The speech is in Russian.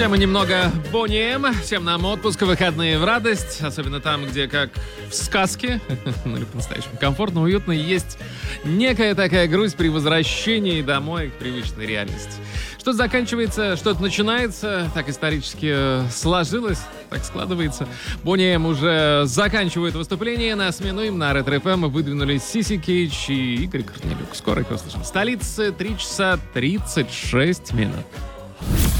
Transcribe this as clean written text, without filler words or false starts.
Всем немного Boney, всем нам отпуск, выходные в радость, особенно там, где, как в сказке, ну или по-настоящему комфортно, уютно, есть некая такая грусть при возвращении домой к привычной реальности. Что-то заканчивается, что-то начинается, так исторически сложилось, так складывается. Boney уже заканчивают выступление, на смену им на Ретро-ФМ выдвинулись Сиси Кейдж и Игорь Корнелюк. Скоро их услышим. В столице 3 часа 36 минут.